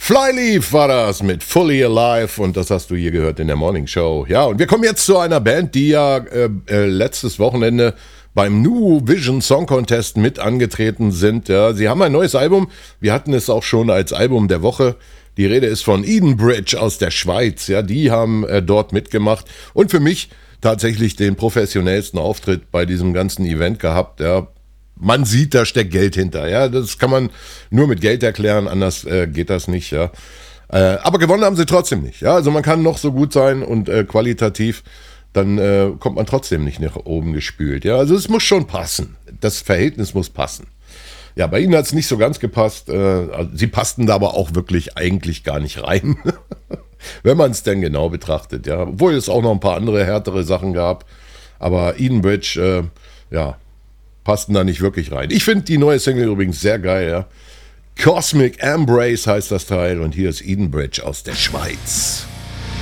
Flyleaf war das mit Fully Alive und das hast du hier gehört in der Morning Show. Ja, und wir kommen jetzt zu einer Band, die ja letztes Wochenende beim New Vision Song Contest mit angetreten sind. Ja, sie haben ein neues Album, wir hatten es auch schon als Album der Woche. Die Rede ist von Edenbridge aus der Schweiz. Ja, die haben dort mitgemacht und für mich tatsächlich den professionellsten Auftritt bei diesem ganzen Event gehabt. Ja, man sieht, da steckt Geld hinter. Ja, das kann man nur mit Geld erklären, anders geht das nicht. Ja, aber gewonnen haben sie trotzdem nicht. Ja, also man kann noch so gut sein und qualitativ, dann kommt man trotzdem nicht nach oben gespült. Ja, also es muss schon passen. Das Verhältnis muss passen. Ja, bei ihnen hat es nicht so ganz gepasst. Sie passten da aber auch wirklich eigentlich gar nicht rein, wenn man es denn genau betrachtet. Ja, obwohl es auch noch ein paar andere härtere Sachen gab. Aber Edenbridge, ja, passten da nicht wirklich rein. Ich finde die neue Single übrigens sehr geil. Ja. Cosmic Embrace heißt das Teil und hier ist Edenbridge aus der Schweiz.